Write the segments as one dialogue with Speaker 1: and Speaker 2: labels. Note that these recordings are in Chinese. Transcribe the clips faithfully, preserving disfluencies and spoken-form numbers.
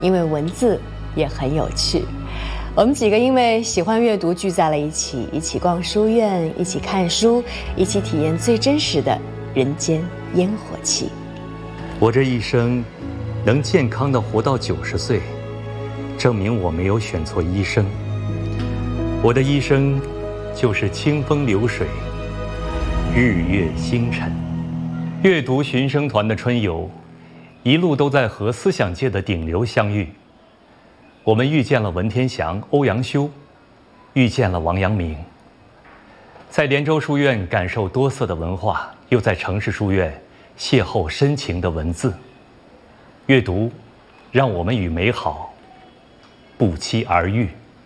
Speaker 1: 因为文字也很有趣。我们几个因为喜欢阅读聚在了一起，一起逛书院，一起看书，一起体验最真实的人间烟火气。
Speaker 2: 我这一生能健康地活到九十岁，证明我没有选错医生。我的医生就是清风流水，日月星辰。阅读寻声团的春游，一路都在和思想界的顶流相遇。我们遇见了文天祥、欧阳修，遇见了王阳明。在连州书院感受多色的文化，又在城市书院邂逅深情的文字。阅读，让我们与美好不期而遇。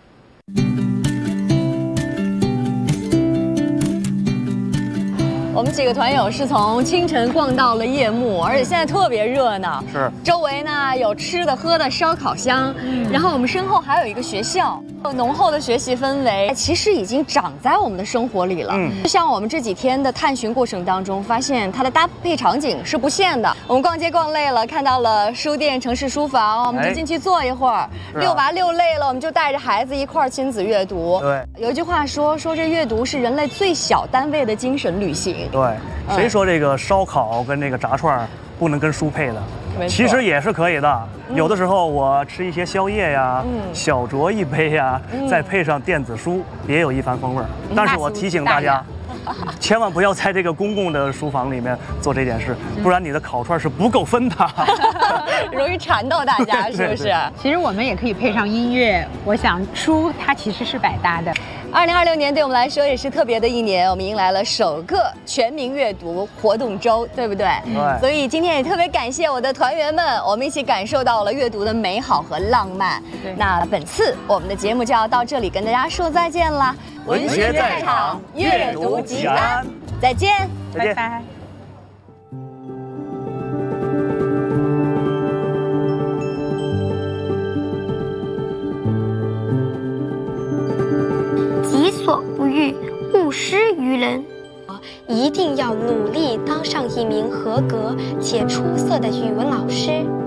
Speaker 1: 我们几个团友是从清晨逛到了夜幕，而且现在特别热闹。
Speaker 3: 是，
Speaker 1: 周围呢有吃的喝的烧烤香，嗯、然后我们身后还有一个学校，有浓厚的学习氛围，其实已经长在我们的生活里了。嗯，就像我们这几天的探寻过程当中，发现它的搭配场景是不限的。我们逛街逛累了，看到了书店、城市书房，我们就进去坐一会儿；哎、遛娃遛累了，我们就带着孩子一块儿亲子阅读。
Speaker 3: 对，
Speaker 1: 有一句话说，说这阅读是人类最小单位的精神旅行。
Speaker 3: 对，谁说这个烧烤跟这个炸串不能跟书配的？其实也是可以的。嗯、有的时候我吃一些宵夜呀，嗯、小酌一杯呀，嗯、再配上电子书，也有一番风味。但是我提醒大家，千万不要在这个公共的书房里面做这件事，不然你的烤串是不够分的，
Speaker 1: 容易馋到大家，是不是？
Speaker 4: 其实我们也可以配上音乐，我想书它其实是百搭的。
Speaker 1: 二零二六年对我们来说也是特别的一年，我们迎来了首个全民阅读活动周，对不对？
Speaker 3: 对。
Speaker 1: 所以今天也特别感谢我的团员们，我们一起感受到了阅读的美好和浪漫。
Speaker 4: 对。
Speaker 1: 那本次我们的节目就要到这里，跟大家说再见了。
Speaker 3: 文学在场，阅读即安。
Speaker 1: 再见，
Speaker 3: 再见。
Speaker 4: 拜拜。
Speaker 5: 己所不欲，勿施于人。一定要努力当上一名合格且出色的语文老师。